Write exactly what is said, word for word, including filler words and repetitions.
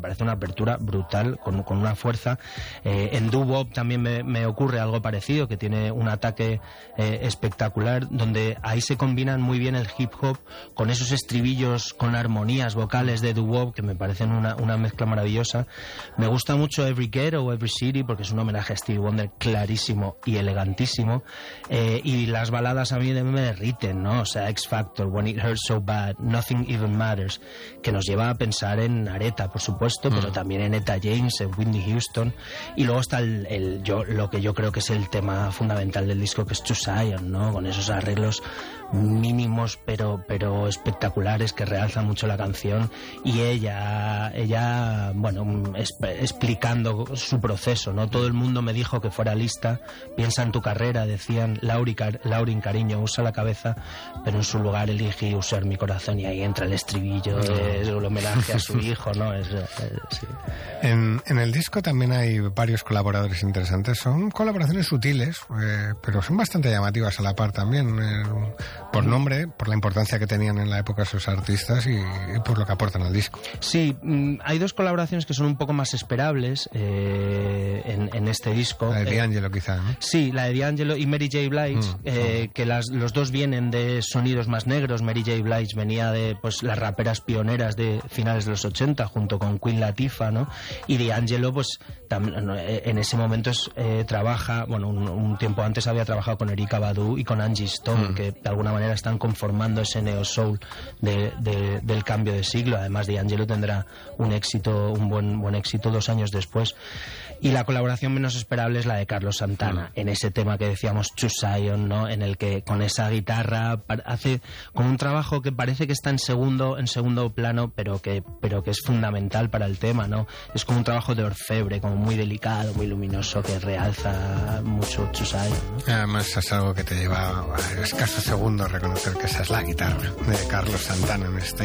me parece una apertura brutal, con, con una fuerza. Eh, en doo-wop también me, me ocurre algo parecido, que tiene un ataque eh, espectacular, donde ahí se combinan muy bien el hip hop con esos estribillos, con armonías vocales de doo-wop, que me parecen una, una mezcla maravillosa. Me gusta mucho Every Ghetto o Every City, porque es un homenaje a Stevie Wonder clarísimo y elegantísimo. Eh, y las baladas a mí me derriten, ¿no? O sea, X Factor, When It Hurts So Bad, Nothing Even Matters, que nos lleva a pensar en Aretha, por supuesto, mm. pero también en Etta James, en Whitney Houston. Y luego está el, el yo lo que yo creo que es el tema fundamental del disco, que es To Zion, ¿no? Con esos arreglos mínimos pero pero espectaculares que realzan mucho la canción, y ella ella bueno es, explicando su proceso, ¿no? Todo el mundo me dijo que fuera lista, piensa en tu carrera, decían, Lauri, Laurin, cariño, usa la cabeza, pero en su lugar elegí usar mi corazón, y ahí entra el estribillo, es el homenaje a su hijo, ¿no? Es, es, sí. en, en el disco también hay varios colaboradores interesantes, son colaboraciones sutiles, eh, pero son bastante llamativas a la par también, eh, por nombre, por la importancia que tenían en la época esos artistas y, y por lo que aportan al disco. Sí, hay dos colaboraciones que son un poco más esperables eh, en, en este disco. La de eh, D'Angelo quizá, ¿no? Sí, la de D'Angelo y Mary J. Blige, mm, eh, que las, los dos vienen de sonidos más negros. Mary J. Blige venía de pues las raperas pioneras de finales de los ochenta junto con Queen Latifah, ¿no? Y D'Angelo pues tam, en ese momento es, eh, trabaja, bueno, un, un tiempo antes había trabajado con Erykah Badu y con Angie Stone, mm. que de alguna manera están conformando ese neo soul de, de, del cambio de siglo. Además, D'Angelo tendrá un éxito, un buen buen éxito dos años después. Y la colaboración menos esperable es la de Carlos Santana, mm. en ese tema que decíamos, To Zion, ¿no? En el que con esa guitarra hace como un trabajo que parece que está en segundo en segundo plano, pero que pero que es fundamental para el tema, ¿no? Es como un trabajo de orfebre, como muy delicado, muy luminoso, que realza mucho To Zion, ¿no? Además es algo que te lleva a escasos segundos reconocer que esa es la guitarra de Carlos Santana en este